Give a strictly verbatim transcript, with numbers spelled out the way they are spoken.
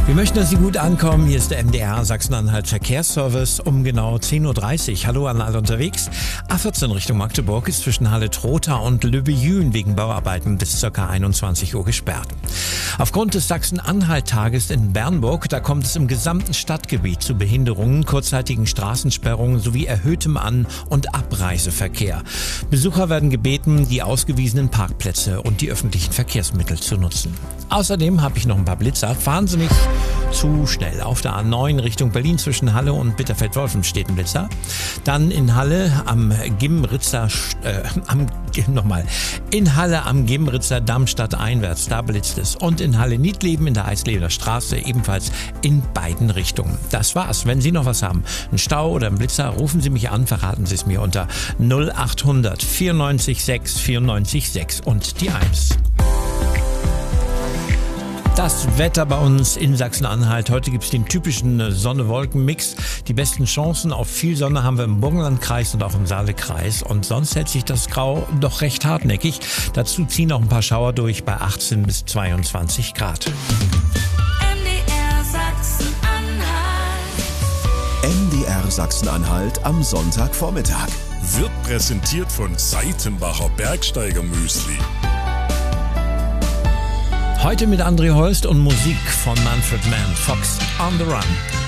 Wir möchten, dass Sie gut ankommen. Hier ist der M D R Sachsen-Anhalt Verkehrsservice um genau zehn Uhr dreißig. Hallo an alle unterwegs. A vierzehn Richtung Magdeburg ist zwischen Halle-Trotha und Lübbejüen wegen Bauarbeiten bis ca. einundzwanzig Uhr gesperrt. Aufgrund des Sachsen-Anhalt-Tages in Bernburg, da kommt es im gesamten Stadtgebiet zu Behinderungen, kurzzeitigen Straßensperrungen sowie erhöhtem An- und Abreiseverkehr. Besucher werden gebeten, die ausgewiesenen Parkplätze und die öffentlichen Verkehrsmittel zu nutzen. Außerdem habe ich noch ein paar Blitzer. Fahren Sie nicht zu schnell. Auf der A neun Richtung Berlin zwischen Halle und Bitterfeld-Wolfen steht ein Blitzer. Dann in Halle am Gimritzer, äh, am, nochmal, in Halle am Gimritzer Damm stadteinwärts, da blitzt es. Und in Halle Niedleben in der Eisleder Straße ebenfalls in beiden Richtungen. Das war's. Wenn Sie noch was haben, einen Stau oder einen Blitzer, rufen Sie mich an, verraten Sie es mir unter null achthundert vierundneunzig sechs vierundneunzig sechs und die eins. Das Wetter bei uns in Sachsen-Anhalt. Heute gibt es den typischen Sonne-Wolken-Mix. Die besten Chancen auf viel Sonne haben wir im Burgenlandkreis und auch im Saale-Kreis. Und sonst hält sich das Grau doch recht hartnäckig. Dazu ziehen auch ein paar Schauer durch bei achtzehn bis zweiundzwanzig Grad. M D R Sachsen-Anhalt. M D R Sachsen-Anhalt am Sonntagvormittag. Wird präsentiert von Seitenbacher Bergsteiger Müsli. Heute mit André Holst und Musik von Manfred Mann, Fox on the Run.